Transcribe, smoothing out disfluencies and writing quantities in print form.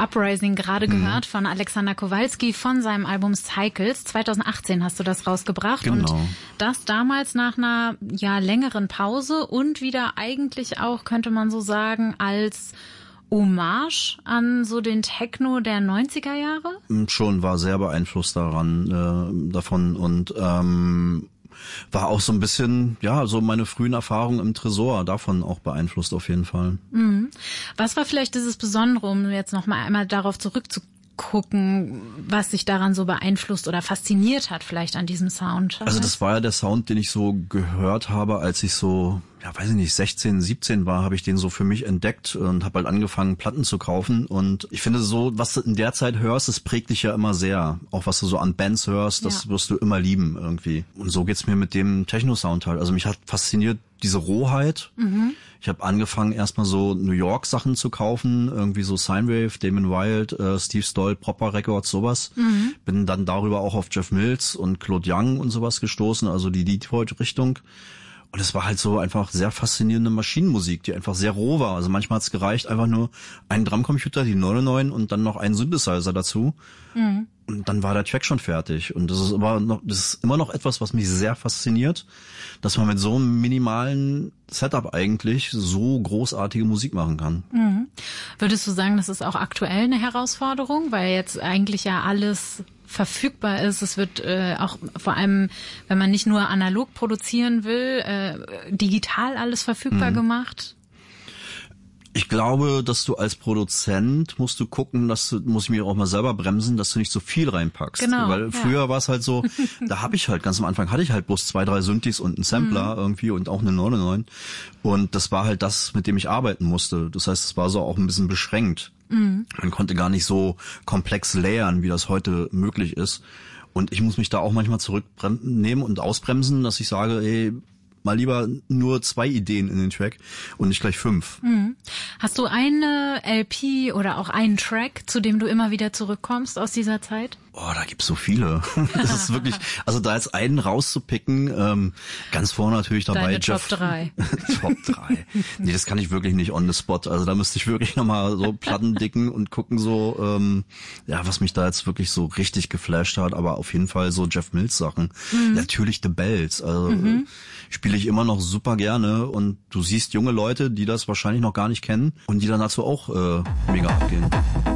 Uprising gerade gehört von Alexander Kowalski von seinem Album Cycles. 2018 hast du das rausgebracht. Genau. Und das damals nach einer längeren Pause und wieder eigentlich auch, könnte man so sagen, als Hommage an so den Techno der 90er Jahre? Schon, war sehr beeinflusst davon und war auch so ein bisschen, so meine frühen Erfahrungen im Tresor, davon auch beeinflusst auf jeden Fall. Mhm. Was war vielleicht dieses Besondere, um jetzt noch mal einmal darauf zurückzugucken, was sich daran so beeinflusst oder fasziniert hat vielleicht an diesem Sound? Also das war ja der Sound, den ich so gehört habe, als ich so, 16, 17 war, habe ich den so für mich entdeckt und habe halt angefangen, Platten zu kaufen. Und ich finde so, was du in der Zeit hörst, das prägt dich ja immer sehr. Auch was du so an Bands hörst, das wirst du immer lieben irgendwie. Und so geht's mir mit dem Techno-Sound halt. Also mich hat fasziniert diese Rohheit. Ich habe angefangen, erstmal so New York Sachen zu kaufen, irgendwie so Synthwave, Damon Wild, Steve Stoll, Proper Records, sowas. Bin dann darüber auch auf Jeff Mills und Claude Young und sowas gestoßen, also die Detroit-Richtung. Und es war halt so einfach sehr faszinierende Maschinenmusik, die einfach sehr roh war. Also manchmal hat's gereicht, einfach nur einen Drumcomputer, die 99 und dann noch einen Synthesizer dazu. Und dann war der Track schon fertig. Und das ist immer noch etwas, was mich sehr fasziniert, dass man mit so einem minimalen Setup eigentlich so großartige Musik machen kann. Würdest du sagen, das ist auch aktuell eine Herausforderung, weil jetzt eigentlich ja alles verfügbar ist. Es wird auch vor allem, wenn man nicht nur analog produzieren will, digital alles verfügbar gemacht. Ich glaube, dass du als Produzent musst du gucken, muss ich mich auch mal selber bremsen, dass du nicht so viel reinpackst. Genau, weil früher war es halt so, da habe ich halt ganz am Anfang hatte ich halt bloß 2, 3 Synthes und einen Sampler irgendwie und auch eine 99. Und das war halt das, mit dem ich arbeiten musste. Das heißt, es war so auch ein bisschen beschränkt. Man konnte gar nicht so komplex layern, wie das heute möglich ist. Und ich muss mich da auch manchmal zurücknehmen und ausbremsen, dass ich sage, mal lieber nur 2 Ideen in den Track und nicht gleich 5. Hast du eine LP oder auch einen Track, zu dem du immer wieder zurückkommst aus dieser Zeit? Oh, da gibt's so viele. Das ist wirklich, also da jetzt einen rauszupicken, ganz vorne natürlich dabei. Deine Top 3. Top 3. Nee, das kann ich wirklich nicht on the spot. Also da müsste ich wirklich nochmal so Platten dicken und gucken so, was mich da jetzt wirklich so richtig geflasht hat. Aber auf jeden Fall so Jeff Mills Sachen. Natürlich The Bells. Also spiele ich immer noch super gerne. Und du siehst junge Leute, die das wahrscheinlich noch gar nicht kennen und die dann dazu auch mega abgehen.